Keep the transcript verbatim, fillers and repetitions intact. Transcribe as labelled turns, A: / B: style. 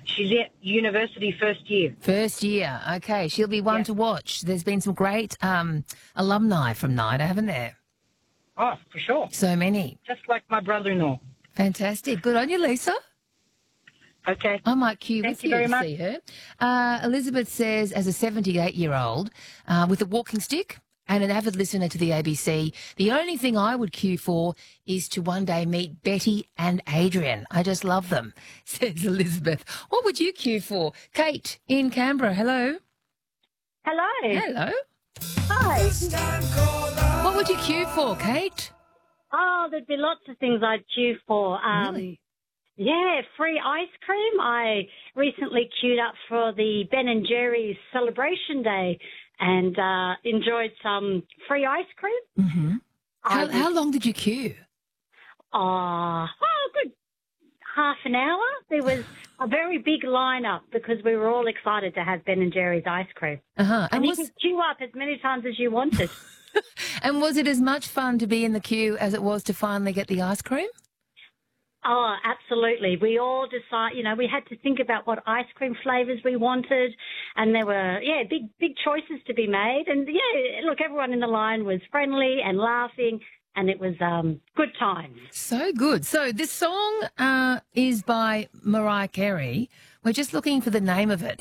A: She's at university first year.
B: First year. Okay, she'll be one
A: Yeah.
B: to watch. There's been some great um, alumni from NIDA, haven't there?
A: Oh, for sure.
B: So many.
A: Just like my brother-in-law.
B: Fantastic. Good on you, Lisa.
A: Okay.
B: I might queue
A: Thank
B: with
A: you
B: you
A: very
B: to
A: much.
B: see her. Uh, Elizabeth says, as a seventy-eight-year-old uh, with a walking stick and an avid listener to the A B C, the only thing I would queue for is to one day meet Betty and Adrian. I just love them, says Elizabeth. What would you queue for? Kate in Canberra, hello.
C: Hello.
B: Hello.
C: Hi.
B: What would you queue for, Kate?
C: Oh, there'd be lots of things I'd queue for. Um,
B: Really?
C: Yeah, free ice cream. I recently queued up for the Ben and Jerry's Celebration Day and uh, enjoyed some free ice cream.
B: Mm-hmm.
C: I
B: How,
C: was-
B: how long did you queue?
C: Oh, oh, good half an hour. There was a very big lineup because we were all excited to have Ben and Jerry's ice cream.
B: Uh-huh.
C: And,
B: And
C: you
B: was,
C: could queue up as many times as you wanted.
B: and was it as much fun to be in the queue as it was to finally get the ice cream?
C: Oh, absolutely. We all decide, you know, we had to think about what ice cream flavours we wanted, and there were, yeah, big, big choices to be made. And, yeah, look, everyone in the line was friendly and laughing, and it was um, good times.
B: So good. So this song uh, is by Mariah Carey. We're just looking for the name of it.